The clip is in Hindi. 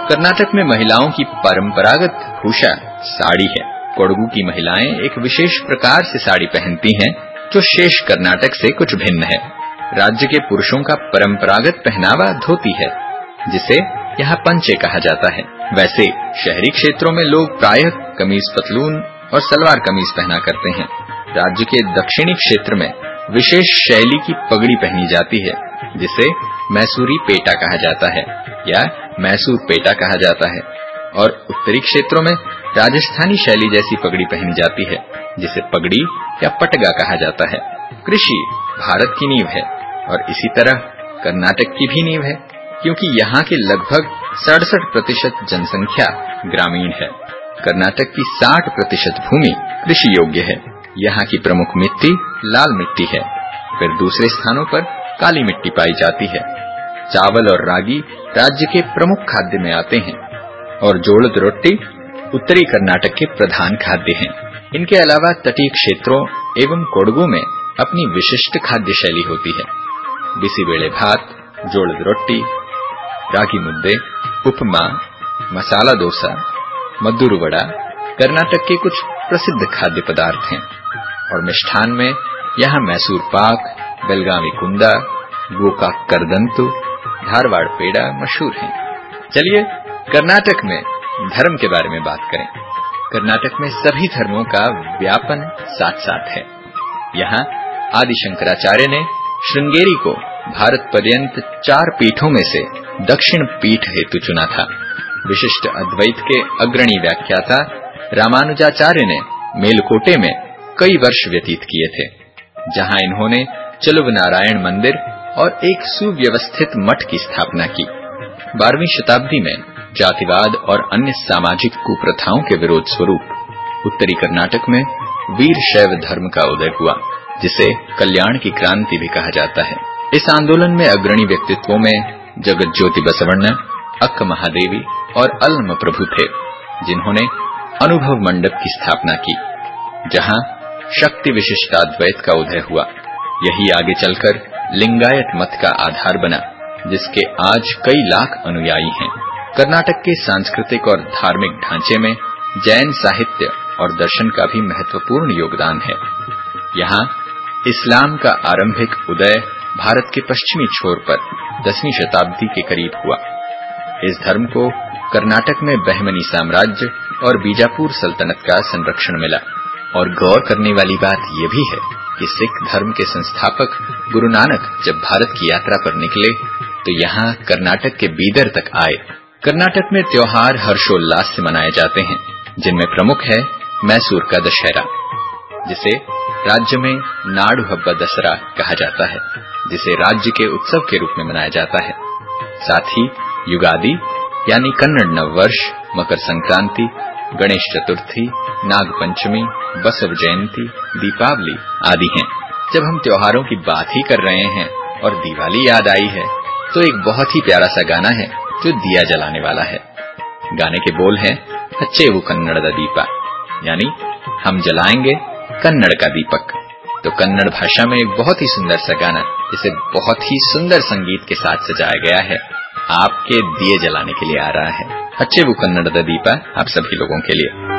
कर्नाटक में महिलाओं की परंपरागत भूषा साड़ी है। कोडगु की महिलाएं एक विशेष प्रकार से साड़ी पहनती हैं, जो शेष कर्नाटक से कुछ भिन्न है। राज्य के पुरुषों का परंपरागत पहनावा धोती है, जिसे यहाँ पंचे कहा जाता है। वैसे शहरी क्षेत्रों में लोग प्रायः कमीज पतलून और सलवार कमीज पहना करते हैं। राज्य के दक्षिणी क्षेत्र में विशेष शैली की पगड़ी पहनी जाती है, जिसे मैसूरी पेटा कहा जाता है या मैसूर पेटा कहा जाता है, और उत्तरी क्षेत्रों में राजस्थानी शैली जैसी पगड़ी पहनी जाती है, जिसे पगड़ी या पटगा कहा जाता है। कृषि भारत की नींव है और इसी तरह कर्नाटक की भी नींव है, क्योंकि यहाँ की लगभग 67% जनसंख्या ग्रामीण है। कर्नाटक की 60% भूमि कृषि योग्य है। यहाँ की प्रमुख मिट्टी लाल मिट्टी है, फिर दूसरे स्थानों पर काली मिट्टी पाई जाती है। चावल और रागी राज्य के प्रमुख खाद्य में आते हैं और जोड़द रोटी उत्तरी कर्नाटक के प्रधान खाद्य हैं। इनके अलावा तटीय क्षेत्रों एवं कोडगु में अपनी विशिष्ट खाद्य शैली होती है। बिसीबेले भात, जोड़द रोटी, रागी मुद्दे, उपमा, मसाला डोसा, मद्दुरु वड़ा कर्नाटक के कुछ प्रसिद्ध खाद्य पदार्थ हैं। और मिष्ठान में यहाँ मैसूर पाक, बेलगावी कुंदा, गोकाक करदंतु, धारवाड़ पेड़ा मशहूर हैं। चलिए कर्नाटक में धर्म के बारे में बात करें। कर्नाटक में सभी धर्मों का व्यापन साथ साथ है। यहाँ आदि शंकराचार्य ने श्रृंगेरी को भारत पर्यंत 4 पीठों में से दक्षिण पीठ हेतु चुना था। विशिष्ट अद्वैत के अग्रणी व्याख्याता रामानुजाचार्य ने मेलकोटे में कई वर्ष व्यतीत किए थे, जहां इन्होंने चलुव नारायण मंदिर और एक सुव्यवस्थित मठ की स्थापना की। 12वीं शताब्दी में जातिवाद और अन्य सामाजिक कुप्रथाओं के विरोध स्वरूप उत्तरी कर्नाटक में वीर शैव धर्म का उदय हुआ, जिसे कल्याण की क्रांति भी कहा जाता है। इस आंदोलन में अग्रणी व्यक्तित्वों में जगत ज्योति बसवण्ण, अक्क महादेवी और अलम प्रभु थे, जिन्होंने अनुभव मंडप की स्थापना की, जहां शक्ति विशिष्टाद्वैत का उदय हुआ। यही आगे चलकर लिंगायत मत का आधार बना, जिसके आज कई लाख अनुयायी हैं। कर्नाटक के सांस्कृतिक और धार्मिक ढांचे में जैन साहित्य और दर्शन का भी महत्वपूर्ण योगदान है। यहाँ इस्लाम का आरंभिक उदय भारत के पश्चिमी छोर पर 10वीं शताब्दी के करीब हुआ। इस धर्म को कर्नाटक में बहमनी साम्राज्य और बीजापुर सल्तनत का संरक्षण मिला। और गौर करने वाली बात यह भी है कि सिख धर्म के संस्थापक गुरु नानक जब भारत की यात्रा पर निकले तो यहाँ कर्नाटक के बीदर तक आए। कर्नाटक में त्योहार हर्षोल्लास से मनाए जाते हैं, जिनमें प्रमुख है मैसूर का दशहरा, जिसे राज्य में नाडु हब्बा दसरा कहा जाता है, जिसे राज्य के उत्सव के रूप में मनाया जाता है। साथ ही युगादि यानी कन्नड़ नववर्ष, मकर संक्रांति, गणेश चतुर्थी, नाग पंचमी, बसव जयंती, दीपावली आदि हैं। जब हम त्योहारों की बात ही कर रहे हैं और दिवाली याद आई है, तो एक बहुत ही प्यारा सा गाना है जो दिया जलाने वाला है। गाने के बोल हैं हच्चेवु कन्नड़ दा दीपा, यानी हम जलाएंगे कन्नड़ का दीपक। तो कन्नड़ भाषा में एक बहुत ही सुंदर सा गाना, जिसे बहुत ही सुंदर संगीत के साथ सजाया गया है, आपके दिए जलाने के लिए आ रहा है। हच्चेवु कन्नड़ दा दीपा आप सभी लोगों के लिए।